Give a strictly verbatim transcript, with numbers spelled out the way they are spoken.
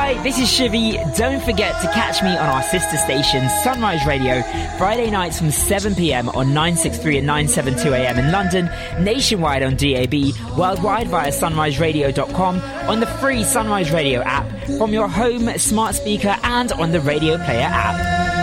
Hi, this is Shivy. Don't forget to catch me on our sister station, Sunrise Radio, Friday nights from seven p.m. on nine sixty-three and nine seventy-two a.m. in London, nationwide on D A B, worldwide via sunrise radio dot com, on the free Sunrise Radio app, from your home smart speaker and on the Radio Player app.